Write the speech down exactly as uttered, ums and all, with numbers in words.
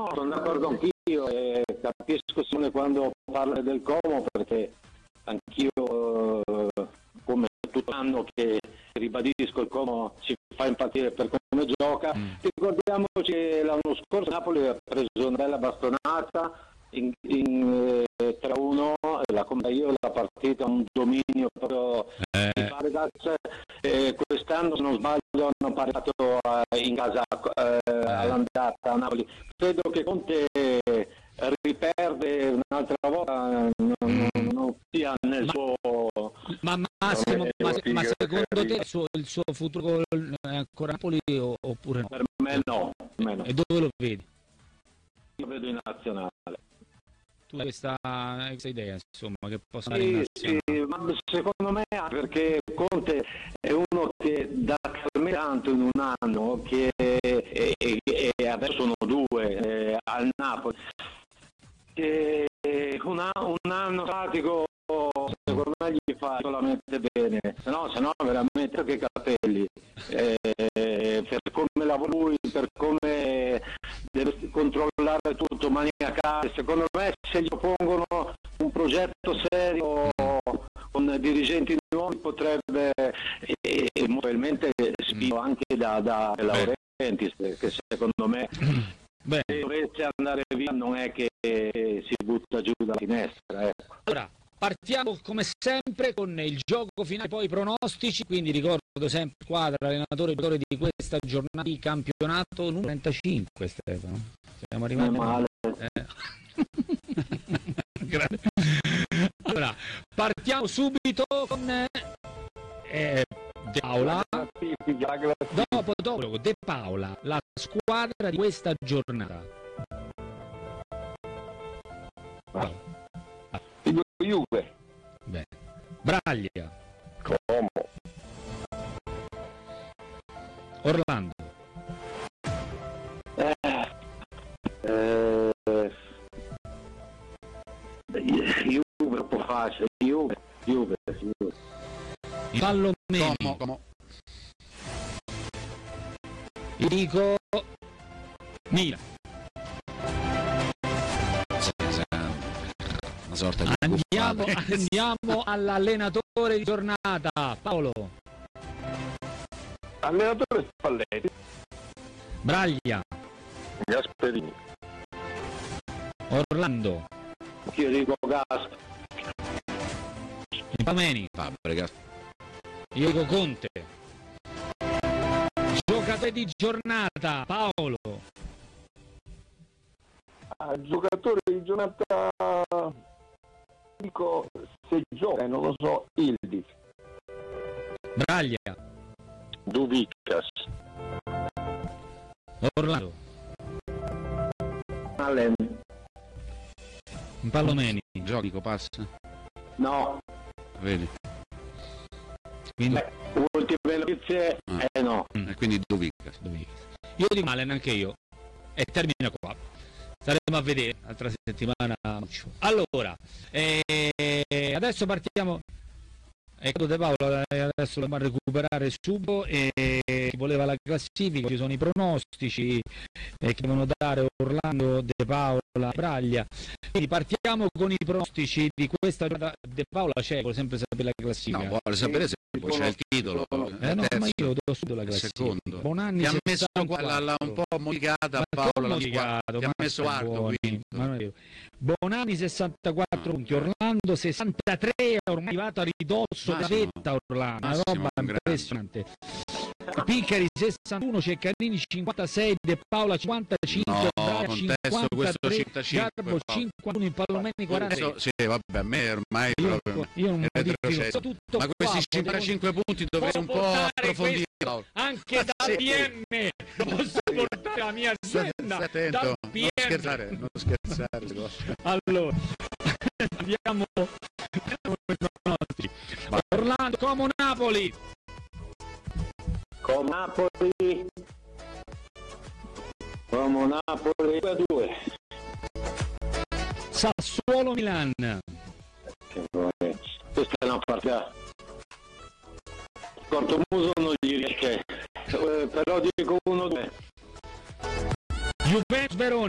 sono d'accordo anch'io e capisco Simone quando parla del Como, perché anch'io eh, come tutto l'anno che ribadisco il Como ci fa impazzire per come gioca. Mm. Ricordiamoci che l'anno scorso Napoli ha preso una bella bastonata in, in eh, tre a uno, la conta io la partita, un dominio proprio eh. di Fabregas, eh, quest'anno se non sbaglio hanno pareggiato eh, in casa eh, eh. all'andata a Napoli. Credo che Conte riperde un'altra volta, non, non, non sia nel ma, suo ma Massimo, ma, ma secondo te il suo, il suo futuro è ancora Napoli oppure no? Per me no, per me no. E dove lo vedi? Io vedo in nazionale. Tu hai questa, questa idea, insomma, che possa sì, andare in sì, ma secondo me perché Conte è uno che da talmente tanto in un anno che e, e, e adesso sono due eh, al Napoli, che un, un anno pratico secondo me gli fa solamente bene, se no, se no veramente che capelli, eh, per come lavora lui, per come deve controllare tutto maniacale. Secondo me se gli propongono un progetto serio con dirigenti nuovi potrebbe, e, e probabilmente spinto anche da, da Laurentiis, che secondo me Beh. se dovesse andare via non è che si butta giù dalla finestra, ecco. Ora partiamo come sempre con il gioco finale, poi i pronostici, quindi ricordo sempre squadra, allenatore, giocatore di questa giornata di campionato numero trentacinque, Stefano. Siamo arrivati male. Eh. Allora, partiamo subito con eh, De Paola. Dopo, dopo De Paola, la squadra di questa giornata. Wow. Juve. Bene. Braglia. Como. Orlando. Eh, eh, Juve troppo facile. Juve, Juve, Juve. Pallomeni. Como, como. Dico Milan. Una sorta di andiamo, andiamo all'allenatore di giornata, Paolo. Allenatore Spalletti. Braglia. Gasperini. Orlando. Io dico Gas. Pameni. Fabregas. Io dico Conte. Giocatore di giornata, Paolo. Ah, giocatore di giornata dico se gioca, non lo so, Ildiz. Braglia. Duvicas. Orlando. Allen. Pallomeni. Giochi, passa. No. Vedi. Quindi Beh, ultime notizie, ah. eh no. E quindi Duvicas. Io dico Malen anche io. E termina qua. Staremo a vedere altra settimana. Allora, eh, adesso partiamo. Ecco De Paolo, adesso dobbiamo recuperare subito e chi voleva la classifica, ci sono i pronostici eh, che devono dare Orlando, De Paola, Braglia. Quindi partiamo con i pronostici di questa giornata. De Paola c'è, vuole sempre sapere la classifica. No, vuole sapere se poi c'è il titolo. Eh no, ma io do subito la classifica. Secondo. Bonanni ti ha messo qua la, la, un po' molicata Paolo, la squadra. Ti ha messo quarto, quinto. Bonanni sessantaquattro punti, Orlando sessantatré, ormai arrivato a ridosso da vetta Orlando, una roba impressionante. Piccari sessantuno, Ceccarini cinquantasei, De Paola cinquantacinque, no, cinquantatré, Garbo cinquantuno, in Pallomeni quaranta. Sì, vabbè, a me ormai io, proprio io non retrocesso. tutto ma questi qua, cinquantacinque punti dovrei un po' approfondire. Anche da sì. P M posso portare la mia azienda da P M. Non scherzare, non scherzare. Allora, andiamo Orlando, Como, Napoli. Como Napoli. Como Napoli due a due. Sassuolo, Milan. Questa è una partita. Cortomuso non gli riesce, eh, però dico uno due. Juventus, Verona.